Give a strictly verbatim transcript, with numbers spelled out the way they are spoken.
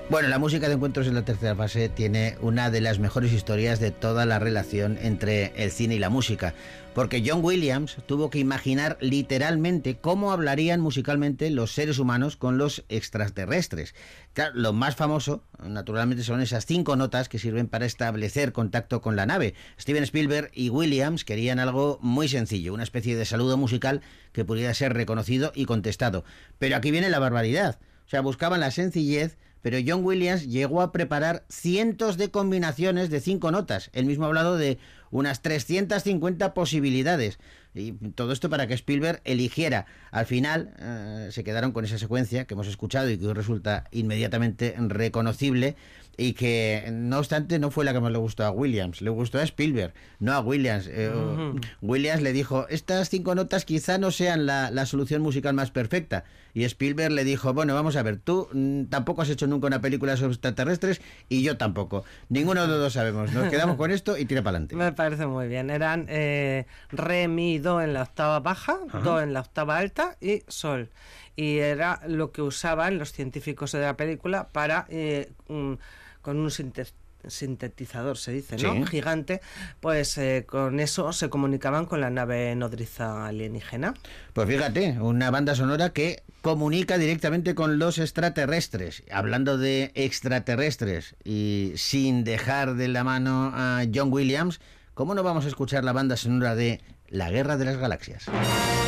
Bueno, la música de Encuentros en la tercera fase tiene una de las mejores historias de toda la relación entre el cine y la música, porque John Williams tuvo que imaginar literalmente cómo hablarían musicalmente los seres humanos con los extraterrestres. Claro, lo más famoso, naturalmente, son esas cinco notas que sirven para establecer contacto con la nave. Steven Spielberg y Williams querían algo muy sencillo, una especie de saludo musical que pudiera ser reconocido y contestado. Pero aquí viene la barbaridad. O sea, buscaban la sencillez, pero John Williams llegó a preparar cientos de combinaciones de cinco notas. Él mismo ha hablado de unas trescientas cincuenta posibilidades. Y todo esto para que Spielberg eligiera. Al final eh, se quedaron con esa secuencia que hemos escuchado y que hoy resulta inmediatamente reconocible, y que no obstante no fue la que más le gustó a Williams. Le gustó a Spielberg, no a Williams. eh, uh-huh. Williams le dijo, estas cinco notas quizá no sean la, la solución musical más perfecta, y Spielberg le dijo, bueno, vamos a ver, tú mm, tampoco has hecho nunca una película sobre extraterrestres y yo tampoco, ninguno de los dos sabemos, nos quedamos con esto y tira para adelante. Me parece muy bien. Eran eh, re, mi, do en la octava baja, ajá, do en la octava alta y sol, y era lo que usaban los científicos de la película para eh, un, con un sintetizador sintetizador se dice, ¿no? Sí. Gigante, pues eh, con eso se comunicaban con la nave nodriza alienígena. Pues fíjate, una banda sonora que comunica directamente con los extraterrestres. Hablando de extraterrestres y sin dejar de la mano a John Williams, ¿cómo no vamos a escuchar la banda sonora de La Guerra de las Galaxias?